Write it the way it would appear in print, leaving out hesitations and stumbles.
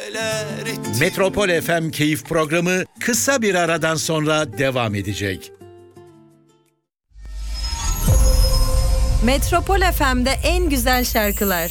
neler ettim. Metropol FM Keyif programı kısa bir aradan sonra devam edecek. Metropol FM'de en güzel şarkılar.